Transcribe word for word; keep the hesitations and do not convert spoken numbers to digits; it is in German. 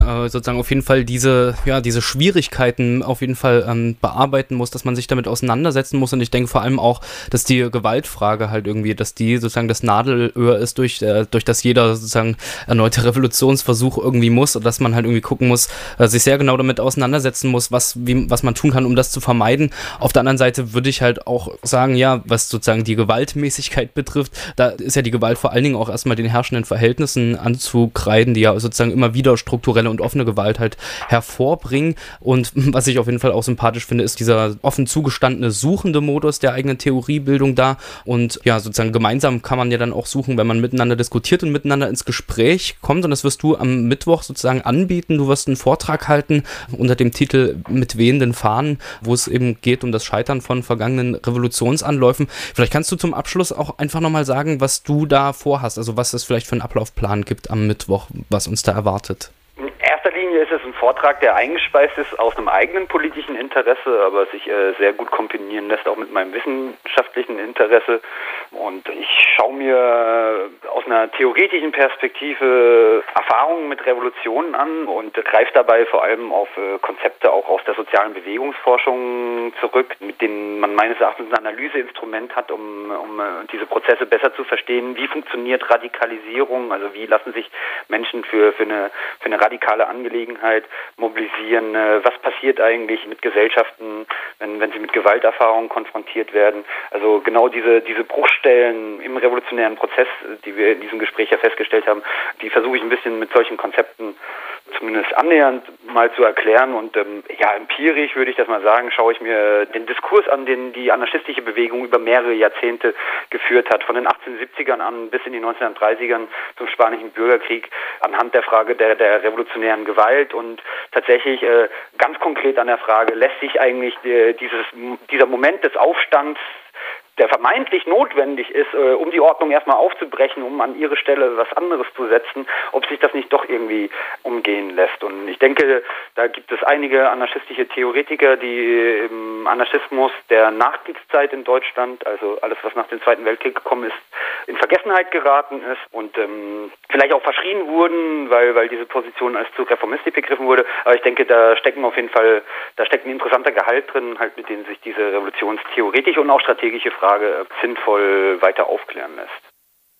äh, sozusagen auf jeden Fall diese, ja, diese Schwierigkeiten auf jeden Fall ähm, bearbeiten muss, dass man sich damit auseinandersetzen muss. Und ich denke vor allem auch, dass die Gewaltfrage halt irgendwie, dass die sozusagen das Nadelöhr ist, durch, äh, durch das jeder sozusagen erneute Revolutionsversuch irgendwie muss und dass man halt irgendwie gucken muss, äh, sich sehr genau damit auseinandersetzen muss, was, wie, was man tun kann, um das zu vermeiden. Auf der anderen Seite würde ich halt auch sagen, ja, was sozusagen die Gewaltmäßigkeit betrifft, da ist ja die Gewalt vor allen Dingen auch erstmal den herrschenden Verhältnissen anzukreiden, die ja sozusagen immer wieder strukturelle und offene Gewalt halt hervorbringen. Und was ich auf jeden Fall auch sympathisch finde, ist dieser offen zugestandene suchende Modus der eigenen Theoriebildung da. Und ja, sozusagen gemeinsam kann man ja dann auch suchen, wenn man miteinander diskutiert und miteinander ins Gespräch kommt. Und das wirst du am Mittwoch sozusagen anbieten. Du wirst einen Vortrag halten unter dem Titel Mit wehenden Fahnen, wo es eben geht um das Scheitern von vergangenen Revolutionsanläufen. Vielleicht kannst du zum Abschluss auch einfach nochmal sagen, was du da vorhast, also was es vielleicht für einen Ablaufplan gibt am Mittwoch, was uns da erwartet. In erster Linie ist es ein Vortrag, der eingespeist ist aus einem eigenen politischen Interesse, aber sich äh, sehr gut kombinieren lässt, auch mit meinem wissenschaftlichen Interesse. Und ich schaue mir aus einer theoretischen Perspektive Erfahrungen mit Revolutionen an und greife dabei vor allem auf äh, Konzepte auch aus der sozialen Bewegungsforschung zurück, mit denen man meines Erachtens ein Analyseinstrument hat, um, um äh, diese Prozesse besser zu verstehen. Wie funktioniert Radikalisierung? Also wie lassen sich Menschen für, für, eine, für eine radikale Angelegenheit mobilisieren? Äh, was passiert eigentlich mit Gesellschaften, wenn, wenn sie mit Gewalterfahrungen konfrontiert werden? Also genau diese, diese Bruchstellen im revolutionären Prozess, die wir in diesem Gespräch ja festgestellt haben, die versuche ich ein bisschen mit solchen Konzepten zumindest annähernd mal zu erklären. Und ähm, ja, empirisch würde ich das mal sagen, schaue ich mir den Diskurs an, den die anarchistische Bewegung über mehrere Jahrzehnte geführt hat, von den achtzehnhundertsiebzigern an bis in die neunzehnhundertdreißigern zum Spanischen Bürgerkrieg, anhand der Frage der, der revolutionären Gewalt und tatsächlich äh, ganz konkret an der Frage, lässt sich eigentlich äh, dieses, dieser Moment des Aufstands, der vermeintlich notwendig ist, äh, um die Ordnung erstmal aufzubrechen, um an ihre Stelle was anderes zu setzen, ob sich das nicht doch irgendwie umgehen lässt. Und ich denke, da gibt es einige anarchistische Theoretiker, die im Anarchismus der Nachkriegszeit in Deutschland, also alles, was nach dem Zweiten Weltkrieg gekommen ist, in Vergessenheit geraten ist und ähm, vielleicht auch verschrien wurden, weil, weil diese Position als zu reformistisch begriffen wurde. Aber ich denke, da stecken auf jeden Fall, da steckt ein interessanter Gehalt drin, halt mit dem sich diese revolutionstheoretische und auch strategische Frage sinnvoll weiter aufklären lässt.